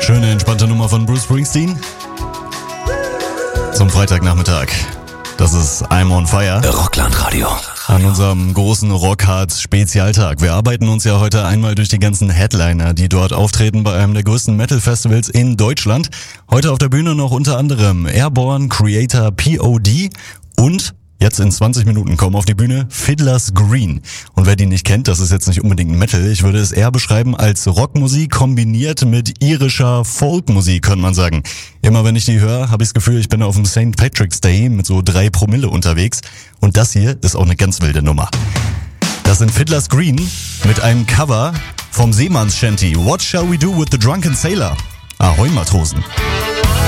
Schöne, entspannte Nummer von Bruce Springsteen. Zum Freitagnachmittag. Das ist I'm on Fire. Rockland-Radio. An unserem großen Rockhard-Spezialtag. Wir arbeiten uns ja heute einmal durch die ganzen Headliner, die dort auftreten bei einem der größten Metal-Festivals in Deutschland. Heute auf der Bühne noch unter anderem Airborne, Creator, POD und jetzt in 20 Minuten kommen auf die Bühne Fiddler's Green. Und wer die nicht kennt, das ist jetzt nicht unbedingt Metal. Ich würde es eher beschreiben als Rockmusik kombiniert mit irischer Folkmusik, könnte man sagen. Immer wenn ich die höre, habe ich das Gefühl, ich bin auf dem St. Patrick's Day mit so 3 Promille unterwegs. Und das hier ist auch eine ganz wilde Nummer. Das sind Fiddler's Green mit einem Cover vom Seemanns-Shanty. What shall we do with the drunken sailor? Ahoi, Matrosen.